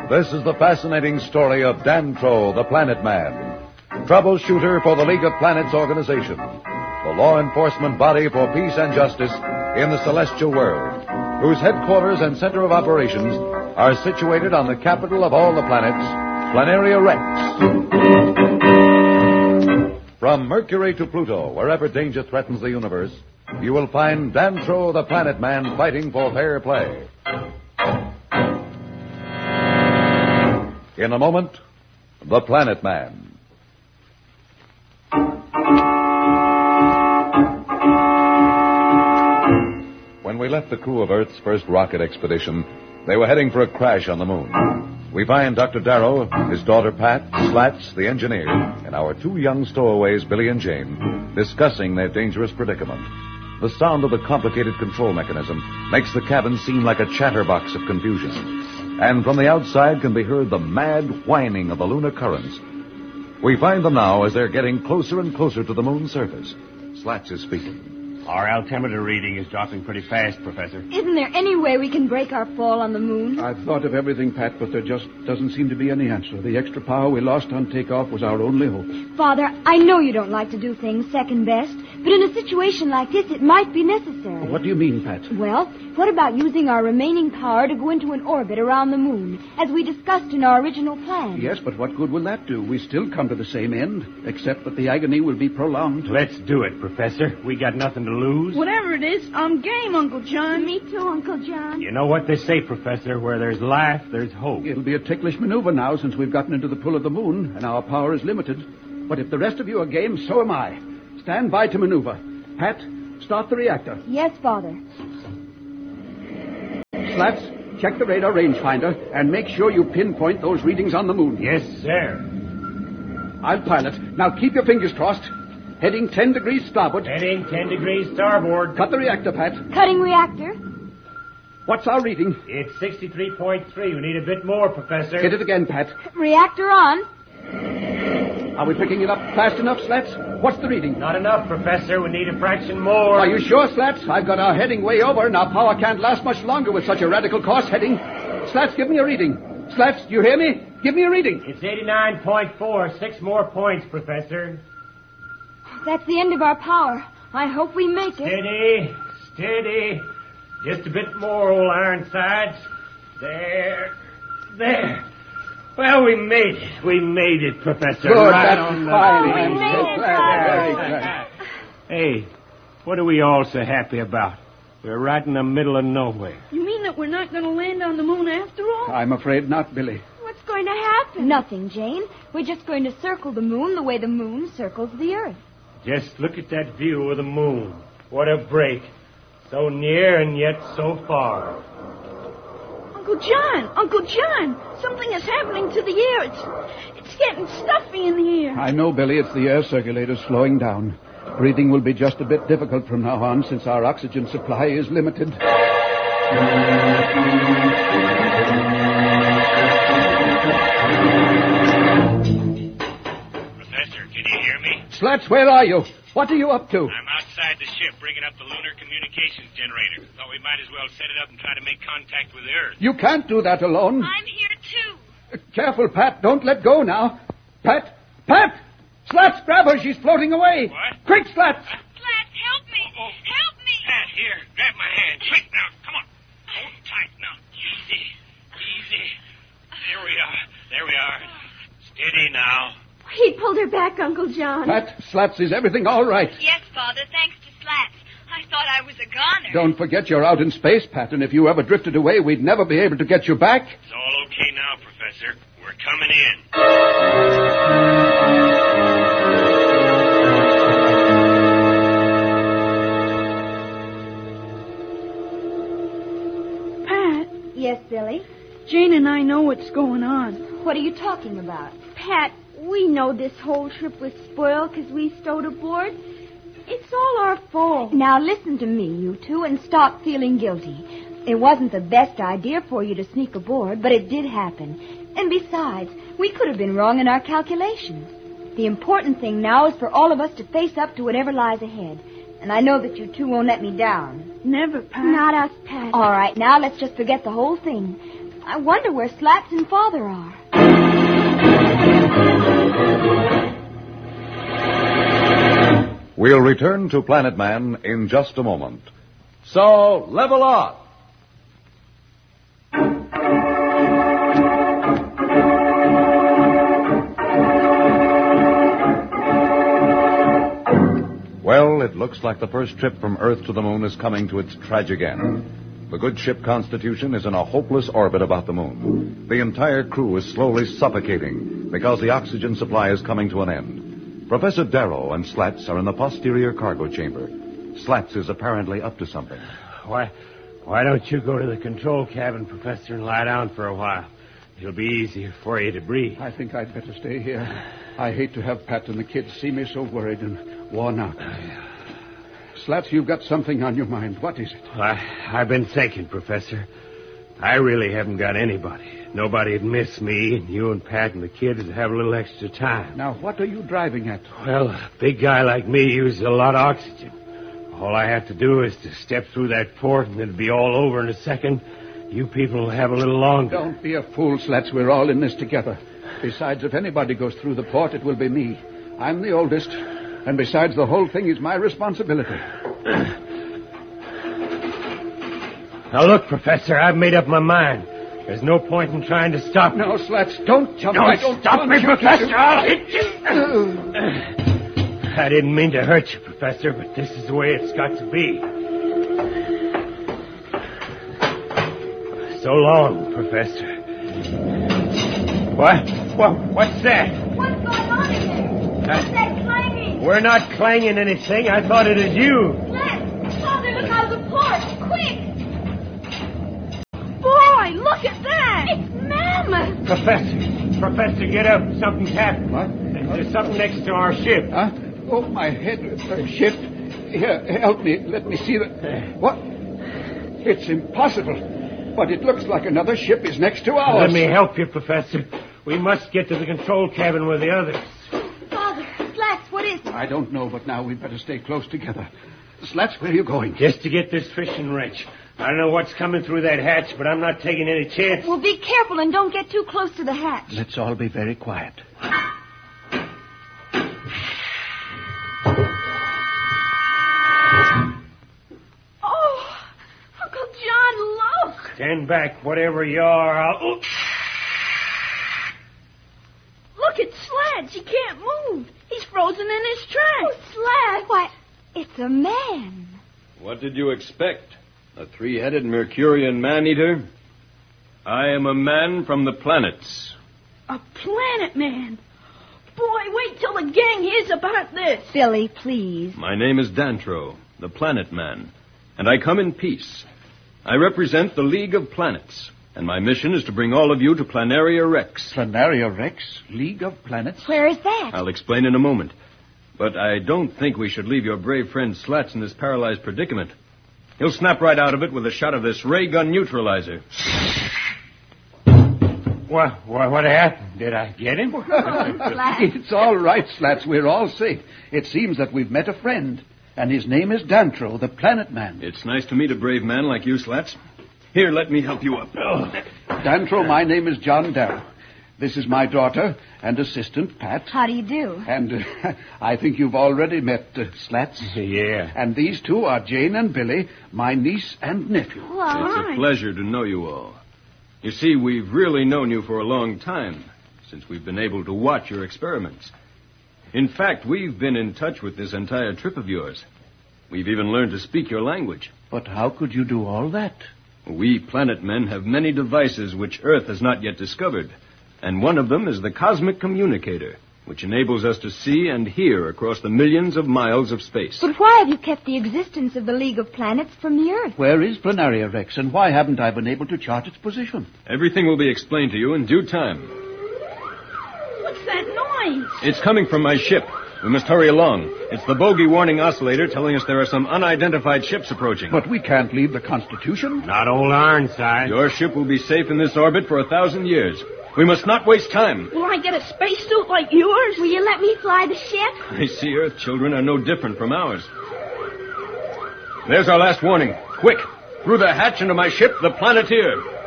This is the fascinating story of Dantro, the Planet Man, troubleshooter for the League of Planets organization, the law enforcement body for peace and justice in the celestial world, whose headquarters and center of operations are situated on the capital of all the planets, Planaria Rex. From Mercury to Pluto, wherever danger threatens the universe, you will find Dantro, the Planet Man, fighting for fair play. In a moment, the Planet Man. When we left the crew of Earth's first rocket expedition, they were heading for a crash on the moon. We find Dr. Darrow, his daughter Pat, Slats, the engineer, and our two young stowaways, Billy and Jane, discussing their dangerous predicament. The sound of the complicated control mechanism makes the cabin seem like a chatterbox of confusion. And from the outside can be heard the mad whining of the lunar currents. We find them now as they're getting closer and closer to the moon's surface. Slats is speaking. Our altimeter reading is dropping pretty fast, Professor. Isn't there any way we can break our fall on the moon? I've thought of everything, Pat, but there just doesn't seem to be any answer. The extra power we lost on takeoff was our only hope. Father, I know you don't like to do things second best, but in a situation like this, it might be necessary. What do you mean, Pat? Well, what about using our remaining power to go into an orbit around the moon, as we discussed in our original plan? Yes, but what good will that do? We still come to the same end, except that the agony will be prolonged. Let's do it, Professor. We got nothing to lose. Whatever it is, I'm game, Uncle John. Me too, Uncle John. You know what they say, Professor, where there's life, there's hope. It'll be a ticklish maneuver now since we've gotten into the pull of the moon, and our power is limited. But if the rest of you are game, so am I. Stand by to maneuver. Pat, start the reactor. Yes, Father. Slats, check the radar rangefinder and make sure you pinpoint those readings on the moon. Yes, sir. I'll pilot. Now keep your fingers crossed. Heading 10 degrees starboard. Heading 10 degrees starboard. Cut the reactor, Pat. Cutting reactor. What's our reading? It's 63.3. We need a bit more, Professor. Hit it again, Pat. Reactor on. Are we picking it up fast enough, Slats? What's the reading? Not enough, Professor. We need a fraction more. Are you sure, Slats? I've got our heading way over, and our power can't last much longer with such a radical course heading. Slats, give me a reading. Slats, do you hear me? Give me a reading. It's 89.4. 6 more points, Professor. That's the end of our power. I hope we make it. Steady, steady. Just a bit more, old Ironsides. There. Well, we made it. We made it, Professor. Good, right that's on the... fine. We I'm made so it, glad. Father. Very glad. Hey, what are we all so happy about? We're right in the middle of nowhere. You mean that we're not going to land on the moon after all? I'm afraid not, Billy. What's going to happen? Nothing, Jane. We're just going to circle the moon the way the moon circles the Earth. Just look at that view of the moon. What a break. So near and yet so far. Uncle John, something is happening to the air. It's getting stuffy in the air. I know, Billy. It's the air circulator slowing down. Breathing will be just a bit difficult from now on since our oxygen supply is limited. Professor, can you hear me? Slats, where are you? What are you up to? I'm outside the ship bringing up the lunar communications generator. Thought we might as well set it up and try to make contact with the Earth. You can't do that alone. I'm here, too. Careful, Pat. Don't let go now. Pat! Slats, grab her. She's floating away. What? Quick, Slats! Slats, help me. Help me. Pat, here, grab my hand. Quick now, come on. Hold tight now. Easy. There we are. Steady now. He pulled her back, Uncle John. Pat, Slats, is everything all right? Yes, Father, thanks to Slats. I thought I was a goner. Don't forget you're out in space, Pat, and if you ever drifted away, we'd never be able to get you back. It's all okay now, Professor. We're coming in. Pat, Yes, Billy? Jane and I know what's going on. What are you talking about? Pat, we know this whole trip was spoiled because we stowed aboard. It's all our fault. Now listen to me, you two, and stop feeling guilty. It wasn't the best idea for you to sneak aboard, but it did happen. And besides, we could have been wrong in our calculations. The important thing now is for all of us to face up to whatever lies ahead. And I know that you two won't let me down. Never, Pat. Not us, Pat. All right, now let's just forget the whole thing. I wonder where Slats and Father are. We'll return to Planet Man in just a moment. So, level off. Well, it looks like the first trip from Earth to the moon is coming to its tragic end. The good ship Constitution is in a hopeless orbit about the moon. The entire crew is slowly suffocating because the oxygen supply is coming to an end. Professor Darrow and Slats are in the posterior cargo chamber. Slats is apparently up to something. Why don't you go to the control cabin, Professor, and lie down for a while? It'll be easier for you to breathe. I think I'd better stay here. I hate to have Pat and the kids see me so worried and worn out. Slats, you've got something on your mind. What is it? I've been thinking, Professor. I really haven't got anybody. Nobody'd miss me, and you and Pat and the kids would have a little extra time. Now, what are you driving at? Well, a big guy like me uses a lot of oxygen. All I have to do is to step through that port, and it'll be all over in a second. You people will have a little longer. Don't be a fool, Slats. We're all in this together. Besides, if anybody goes through the port, it will be me. I'm the oldest. And besides, the whole thing is my responsibility. Now, look, Professor, I've made up my mind. There's no point in trying to stop me. No, Slats, don't jump. Don't stop me, Professor. I'll hit you. I didn't mean to hurt you, Professor, but this is the way it's got to be. So long, Professor. What's that? What's going on in there? What's that clanging? We're not clanging anything. I thought it was you. Slats! Father, look out of the port! Quick! Boy, look at that! It's Mammoth! Professor, get up. Something's happened. What? There's something next to our ship. Huh? Oh, my head. Ship. Here, help me. Let me see the... What? It's impossible. But it looks like another ship is next to ours. Let me help you, Professor. We must get to the control cabin with the others. Father, Slats, what is it? I don't know, but now we'd better stay close together. Slats, where are you going? Just to get this fishing wrench. I don't know what's coming through that hatch, but I'm not taking any chance. Well, be careful and don't get too close to the hatch. Let's all be very quiet. Oh, Uncle John, look! Stand back, whatever you are. I'll... Look at Slats. He can't move. He's frozen in his tracks. Oh, Slats! Why, it's a man. What did you expect? A three-headed Mercurian man-eater? I am a man from the planets. A planet man. Boy, wait till the gang hears about this. Billy, please. My name is Dantro, the Planet Man, and I come in peace. I represent the League of Planets, and my mission is to bring all of you to Planaria Rex. Planaria Rex? League of Planets? Where is that? I'll explain in a moment. But I don't think we should leave your brave friend Slats in this paralyzed predicament. He'll snap right out of it with a shot of this ray gun neutralizer. What happened? Did I get him? It's all right, Slats. We're all safe. It seems that we've met a friend, and his name is Dantro, the Planet Man. It's nice to meet a brave man like you, Slats. Here, let me help you up. Dantro, my name is John Darrow. This is my daughter and assistant, Pat. How do you do? And I think you've already met Slats. Yeah. And these two are Jane and Billy, my niece and nephew. Well, It's a pleasure to know you all. You see, we've really known you for a long time, since we've been able to watch your experiments. In fact, we've been in touch with this entire trip of yours. We've even learned to speak your language. But how could you do all that? We planet men have many devices which Earth has not yet discovered. And one of them is the cosmic communicator, which enables us to see and hear across the millions of miles of space. But why have you kept the existence of the League of Planets from the Earth? Where is Planaria Rex, and why haven't I been able to chart its position? Everything will be explained to you in due time. What's that noise? It's coming from my ship. We must hurry along. It's the bogey warning oscillator telling us there are some unidentified ships approaching. But we can't leave the Constitution. Not old Ironside. Your ship will be safe in this orbit for 1,000 years. We must not waste time. Will I get a spacesuit like yours? Will you let me fly the ship? I see Earth children are no different from ours. There's our last warning. Quick, through the hatch into my ship, the Planeteer.